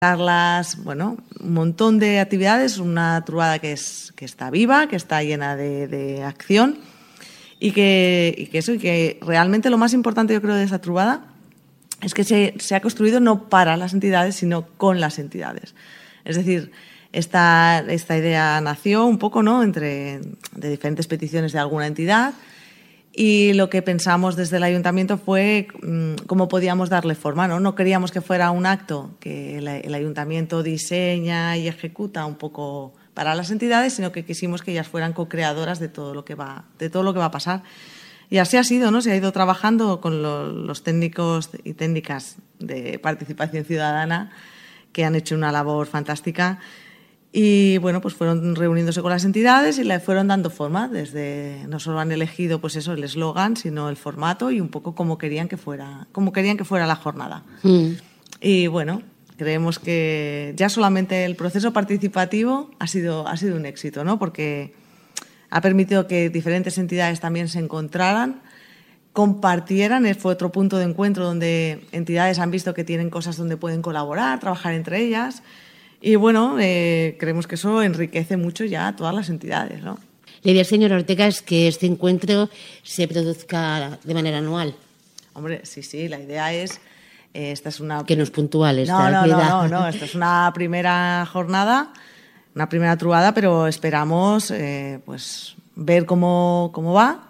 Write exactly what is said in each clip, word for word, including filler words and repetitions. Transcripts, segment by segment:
darlas, bueno, un montón de actividades, una trobada que, es, que está viva, que está llena de, de acción y que, y que eso, y que realmente lo más importante yo creo de esa trobada es que se, se ha construido no para las entidades, sino con las entidades. Es decir, esta, esta idea nació un poco, ¿no?, entre de diferentes peticiones de alguna entidad. Y lo que pensamos desde el ayuntamiento fue mmm, cómo podíamos darle forma, ¿no? No queríamos que fuera un acto que el, el ayuntamiento diseña y ejecuta un poco para las entidades, sino que quisimos que ellas fueran co-creadoras de todo lo que va, de todo lo que va a pasar. Y así ha sido, ¿no? Se ha ido trabajando con lo, los técnicos y técnicas de participación ciudadana que han hecho una labor fantástica. Y bueno, pues fueron reuniéndose con las entidades y le fueron dando forma. Desde, no solo han elegido pues eso, el eslogan, sino el formato y un poco cómo querían que fuera, cómo querían que fuera la jornada. Mm. Y bueno, creemos que ya solamente el proceso participativo ha sido, ha sido un éxito, ¿no? Porque ha permitido que diferentes entidades también se encontraran, compartieran. Fue otro punto de encuentro donde entidades han visto que tienen cosas donde pueden colaborar, trabajar entre ellas. Y bueno, eh, creemos que eso enriquece mucho ya a todas las entidades, ¿no? La idea, señora Ortega, es que este encuentro se produzca de manera anual. Hombre, sí, sí, la idea es... Eh, esta es una... Que no es puntual esta no, no, actividad. No, no, no, esta es una primera jornada, una primera trobada, pero esperamos eh, pues ver cómo, cómo va.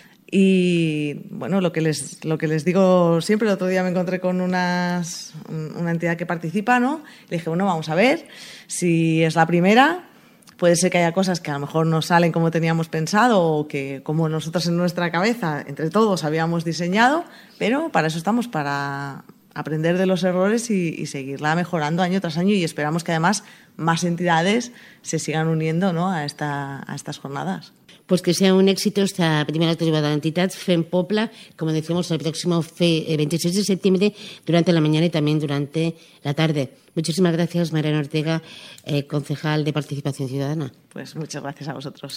Y bueno, lo que les lo que les digo siempre, el otro día me encontré con unas, una entidad que participa, ¿no? Le dije, bueno, vamos a ver si es la primera. Puede ser que haya cosas que a lo mejor no salen como teníamos pensado o que como nosotros en nuestra cabeza, entre todos, habíamos diseñado, pero para eso estamos, para aprender de los errores y, y seguirla mejorando año tras año, y esperamos que además más entidades se sigan uniendo, ¿no?, a, esta, a estas jornadas. Pues que sea un éxito esta primera trobada de entidades FEM Popla, como decíamos, el próximo veintiséis de septiembre, durante la mañana y también durante la tarde. Muchísimas gracias, Mariana Ortega, eh, concejal de Participación Ciudadana. Pues muchas gracias a vosotros.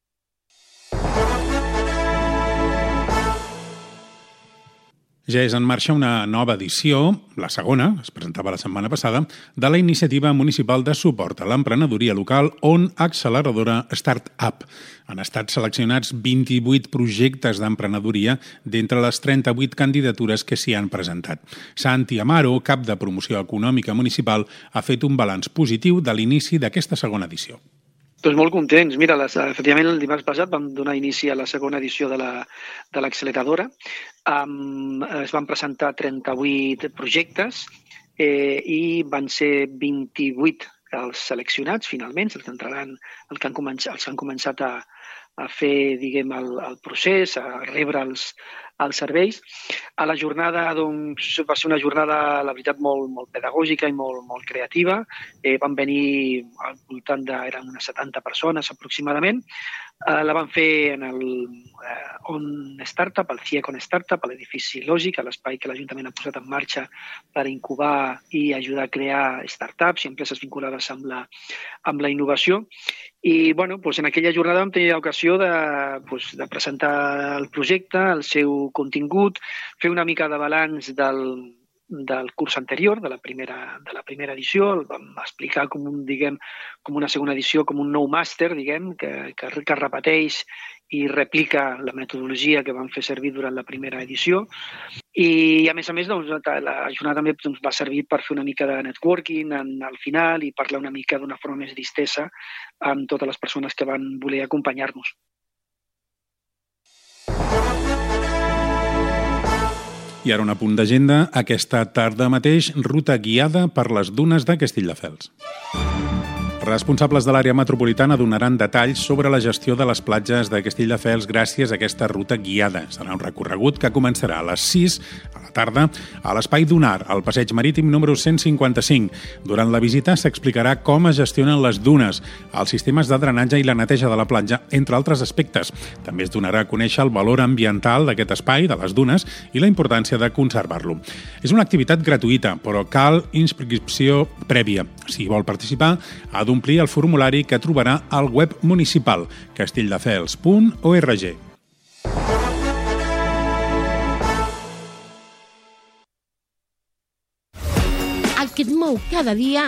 Ja és en marxa una nova edició, la segona, es presentava la setmana passada, de la iniciativa municipal de suport a l'emprenedoria local On Acceleradora Startup. Han estat seleccionats vint-i-vuit projectes d'emprenedoria d'entre les trenta-vuit candidatures que s'hi han presentat. Santi Amaro, cap de promoció econòmica municipal, ha fet un balanç positiu de l'inici d'aquesta segona edició. Doncs molt contents. Mira, les, efectivament, el dimarts passat vam donar inici a la segona edició de l'acceleradora. Um, es van presentar trenta-vuit projectes eh, i van ser vint-i-vuit els seleccionats, finalment, els que entraran, els que han començat, els que han començat a, a fer, diguem, el, el procés, a rebre els, els serveis. A la jornada, doncs, va ser una jornada, la veritat, molt, molt pedagògica i molt, molt creativa. Eh, van venir al voltant de, eren unes setanta persones aproximadament. Eh, la van fer en el eh, On Startup, el C I E C On Startup, a l'edifici Lògic, a l'espai que l'Ajuntament ha posat en marxa per incubar i ajudar a crear startups i empreses vinculades amb la, amb la innovació. I bueno, doncs en aquella jornada vam tenir l'ocasió de, doncs, de presentar el projecte, el seu contingut, fer una mica de balanç del, del curs anterior, de la primera, de la primera edició. El vam explicar com, un, diguem, com una segona edició, com un nou màster, diguem, que, que, que repeteix i replica la metodologia que vam fer servir durant la primera edició. I, a més a més, doncs, la jornada també doncs, va servir per fer una mica de networking en, al final i parlar una mica d'una forma més distesa amb totes les persones que van voler acompanyar-nos. I ara un apunt d'agenda. Aquesta tarda mateix, ruta guiada per les dunes de Castelldefels. Responsables de l'àrea metropolitana donaran detalls sobre la gestió de les platges de Castelldefels gràcies a aquesta ruta guiada. Serà un recorregut que començarà a les sis a la tarda a l'Espai Dunar, al passeig marítim número cent cinquanta-cinc. Durant la visita s'explicarà com es gestionen les dunes, els sistemes de drenatge i la neteja de la platja, entre altres aspectes. També es donarà a conèixer el valor ambiental d'aquest espai, de les dunes, i la importància de conservar-lo. És una activitat gratuïta, però cal inscripció prèvia. Si vol participar, ha d'omplir el formulari que trobarà al web municipal castelldefels punt org. Aquest nou cada dia